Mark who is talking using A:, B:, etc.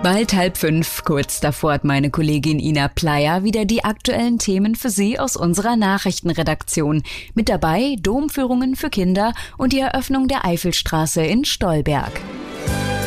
A: Bald 4:30, kurz davor hat meine Kollegin Ina Pleyer wieder die aktuellen Themen für Sie aus unserer Nachrichtenredaktion. Mit dabei Domführungen für Kinder und die Eröffnung der Eifelstraße in Stolberg.